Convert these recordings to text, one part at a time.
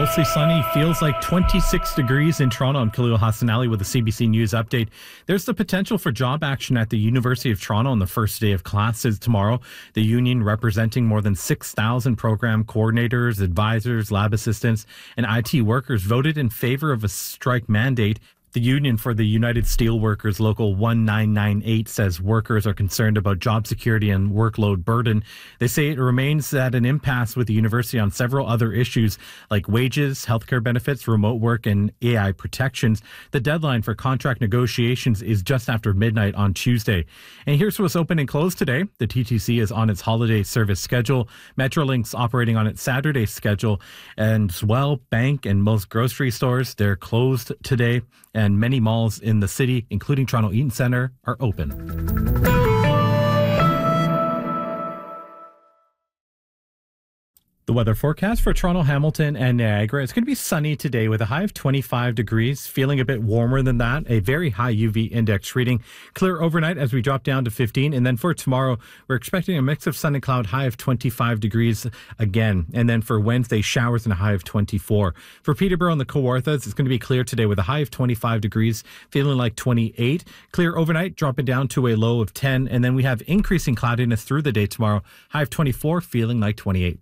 mostly sunny. Feels like 26 degrees in Toronto. I'm Khalil Hassanali with a CBC News update. There's the potential for job action at the University of Toronto on the first day of classes tomorrow. The union, representing more than 6,000 program coordinators, advisors, lab assistants, and IT workers, voted in favor of a strike mandate. The Union for the United Steelworkers Local 1998 says workers are concerned about job security and workload burden. They say it remains at an impasse with the university on several other issues like wages, healthcare benefits, remote work, and AI protections. The deadline for contract negotiations is just after midnight on Tuesday. And here's what's open and closed today. The TTC is on its holiday service schedule. Metrolink's operating on its Saturday schedule. And as well, bank and most grocery stores, they're closed today. And many malls in the city, including Toronto Eaton Centre, are open. The weather forecast for Toronto, Hamilton, and Niagara. It's going to be sunny today with a high of 25 degrees, feeling a bit warmer than that. A very high UV index reading. Clear overnight as we drop down to 15. And then for tomorrow, we're expecting a mix of sun and cloud, high of 25 degrees again. And then for Wednesday, showers and a high of 24. For Peterborough and the Kawarthas, it's going to be clear today with a high of 25 degrees, feeling like 28. Clear overnight, dropping down to a low of 10. And then we have increasing cloudiness through the day tomorrow, high of 24, feeling like 28.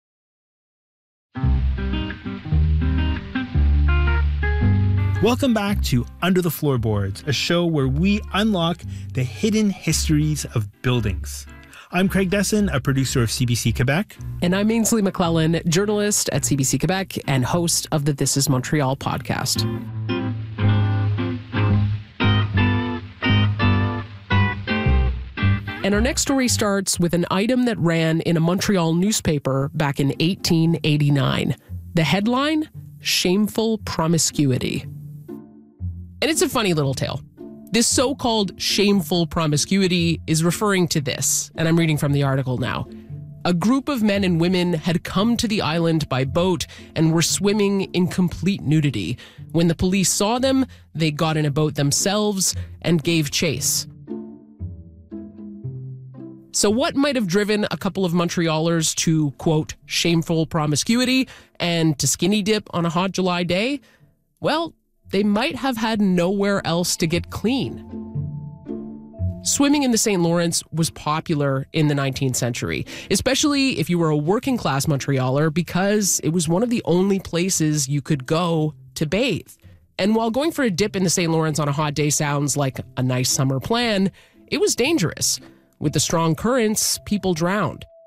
Welcome back to Under the Floorboards, a show where we unlock the hidden histories of buildings. I'm Craig Desson, a producer of CBC Quebec. And I'm Ainsley McClellan, journalist at CBC Quebec and host of the This Is Montreal podcast. And our next story starts with an item that ran in a Montreal newspaper back in 1889. The headline, Shameful Promiscuity. And it's a funny little tale. This so-called shameful promiscuity is referring to this, and I'm reading from the article now. A group of men and women had come to the island by boat and were swimming in complete nudity. When the police saw them, they got in a boat themselves and gave chase. So what might have driven a couple of Montrealers to, quote, shameful promiscuity and to skinny dip on a hot July day? Well, they might have had nowhere else to get clean. Swimming in the St. Lawrence was popular in the 19th century, especially if you were a working class Montrealer, because it was one of the only places you could go to bathe. And while going for a dip in the St. Lawrence on a hot day sounds like a nice summer plan, it was dangerous. With the strong currents, people drowned.